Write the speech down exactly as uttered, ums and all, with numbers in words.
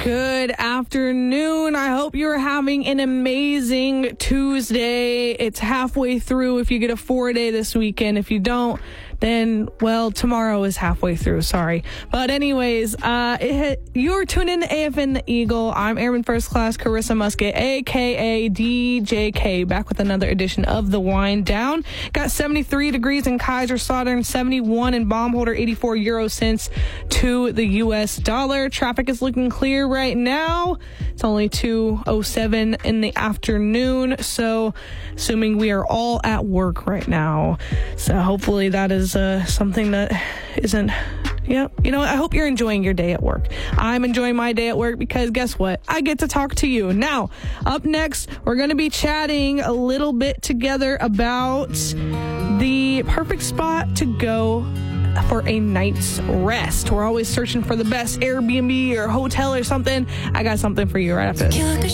Good afternoon. I hope you're having an amazing Tuesday. It's halfway through if you get a four-day this weekend. If you don't, then, well, tomorrow is halfway through. Sorry. But anyways, uh, it, you're tuned in to A F N The Eagle. I'm Airman First Class Carissa Musket, a k a. D J K, back with another edition of The Wind Down. Got seventy-three degrees in Kaiserslautern, seventy-one in Baumholder, eighty-four euro cents to the U S dollar. Traffic is looking clear right now. It's only two oh seven in the afternoon, so assuming we are all at work right now. So hopefully that is uh, something that isn't, yeah, you know, I hope you're enjoying your day at work. I'm enjoying my day at work because guess what? I get to talk to you. Now, up next, we're going to be chatting a little bit together about the perfect spot to go for a night's rest. We're always searching for the best Airbnb or hotel or something. I got something for you right after this.